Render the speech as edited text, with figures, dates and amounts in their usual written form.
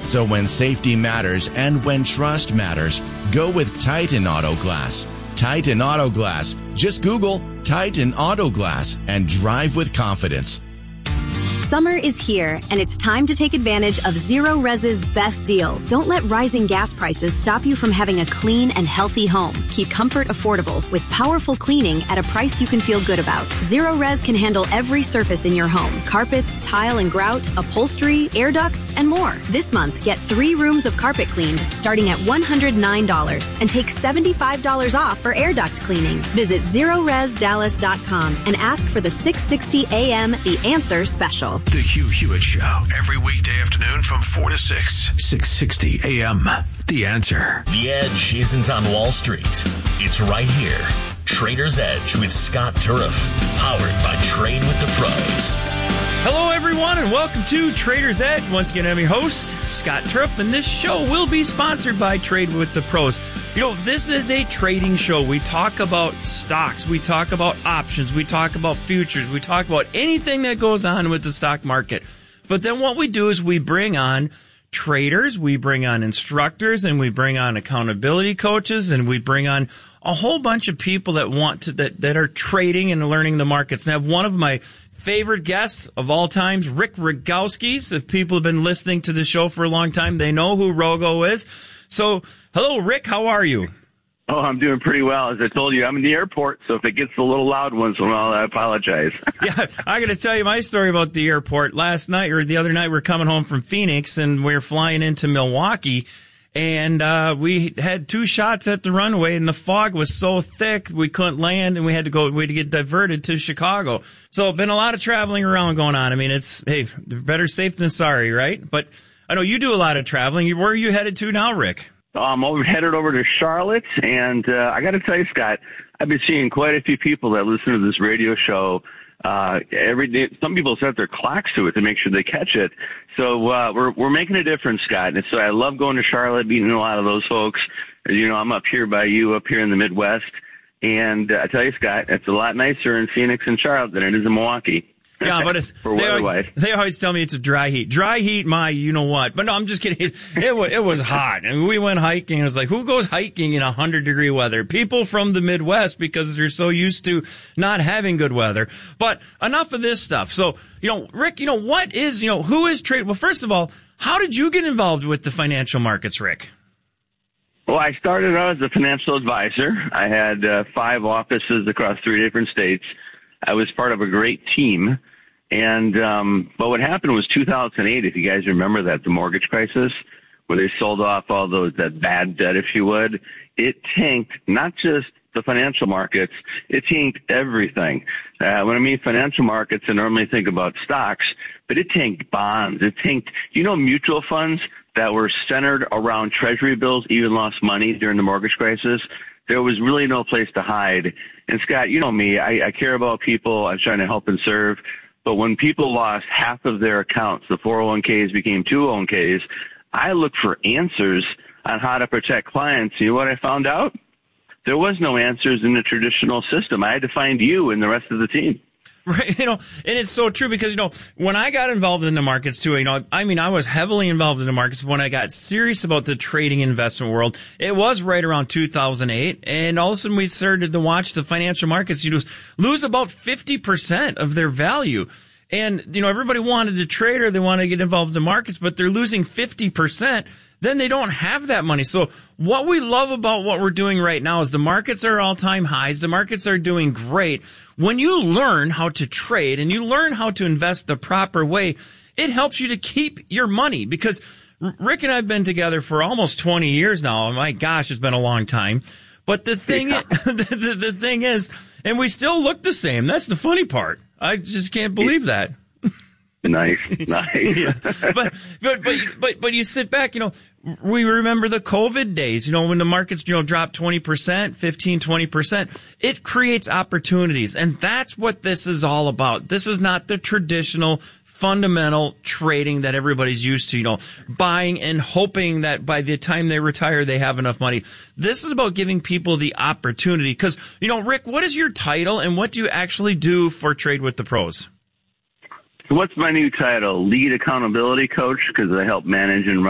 So when safety matters and when trust matters, go with Titan Auto Glass. Titan Auto Glass. Just Google Titan Auto Glass and drive with confidence. Summer is here, and it's time to take advantage of Zero Res's best deal. Don't let rising gas prices stop you from having a clean and healthy home. Keep comfort affordable with powerful cleaning at a price you can feel good about. Zero Res can handle every surface in your home. Carpets, tile and grout, upholstery, air ducts, and more. This month, get 3 rooms of carpet cleaned starting at $109 and take $75 off for air duct cleaning. Visit ZeroResDallas.com and ask for the 660 AM The Answer Special. The Hugh Hewitt Show, every weekday afternoon from 4 to 6, 660 AM. The Answer. The edge isn't on Wall Street. It's right here. Trader's Edge with Scott Turf, powered by Trade with the Pros. Hello, everyone, and welcome to Trader's Edge. Once again, I'm your host, Scott Turf, and this show will be sponsored by Trade with the Pros. You know, this is a trading show. We talk about stocks. We talk about options. We talk about futures. We talk about anything that goes on with the stock market. But then what we do is we bring on traders, we bring on instructors, and we bring on accountability coaches, and we bring on a whole bunch of people that want to, that are trading and learning the markets. And I have one of my favorite guests of all times, Rick Rogowski. So if people have been listening to the show for a long time, they know who Rogo is. So, hello, Rick. How are you? Oh, I'm doing pretty well. As I told you, I'm in the airport, so if it gets a little loud once in a while, I apologize. Yeah, I got to tell you my story about the airport. Last night, or the other night, we were coming home from Phoenix, and we were flying into Milwaukee, and we had 2 shots at the runway, and the fog was so thick we couldn't land, and we had to get diverted to Chicago. So, been a lot of traveling around going on. I mean, it's, hey, better safe than sorry, right? But I know you do a lot of traveling. Where are you headed to now, Rick? I'm headed over to Charlotte, and I got to tell you, Scott, I've been seeing quite a few people that listen to this radio show every day. Some people set their clocks to it to make sure they catch it. So we're making a difference, Scott. And so I love going to Charlotte, meeting a lot of those folks. As you know, I'm up here by you, up here in the Midwest. And I tell you, Scott, it's a lot nicer in Phoenix and Charlotte than it is in Milwaukee. Yeah, but it's, they always tell me it's a dry heat. Dry heat, you know what. But no, I'm just kidding. It was hot. And we went hiking. It was like, who goes hiking in 100-degree weather? People from the Midwest, because they're so used to not having good weather. But enough of this stuff. So, Rick, what is, who is trade? Well, first of all, how did you get involved with the financial markets, Rick? Well, I started out as a financial advisor. I had 5 offices across 3 different states. I was part of a great team. And but what happened was 2008, if you guys remember that, the mortgage crisis, where they sold off all that bad debt, if you would. It tanked not just the financial markets, it tanked everything. When I mean financial markets, I normally think about stocks, but it tanked bonds. It tanked, mutual funds that were centered around treasury bills even lost money during the mortgage crisis. There was really no place to hide. And Scott, you know me, I care about people. I'm trying to help and serve. But when people lost half of their accounts, the 401ks became 201ks, I looked for answers on how to protect clients. You know what I found out? There was no answers in the traditional system. I had to find you and the rest of the team. Right, and it's so true because, when I got involved in the markets too, I was heavily involved in the markets when I got serious about the trading investment world. It was right around 2008, and all of a sudden we started to watch the financial markets, lose about 50% of their value. And, everybody wanted to trade or they wanted to get involved in the markets, but they're losing 50%. Then they don't have that money. So what we love about what we're doing right now is the markets are all-time highs. The markets are doing great. When you learn how to trade and you learn how to invest the proper way, it helps you to keep your money. Because Rick and I have been together for almost 20 years now. My gosh, it's been a long time. But the thing, the thing is, and we still look the same. That's the funny part. I just can't believe that. Nice. Yeah. But you sit back, we remember the COVID days, when the markets, dropped 20%, 15, 20%. It creates opportunities. And that's what this is all about. This is not the traditional fundamental trading that everybody's used to, buying and hoping that by the time they retire, they have enough money. This is about giving people the opportunity. Because, Rick, what is your title and what do you actually do for Trade with the Pros? So what's my new title? Lead accountability coach, because I help manage and run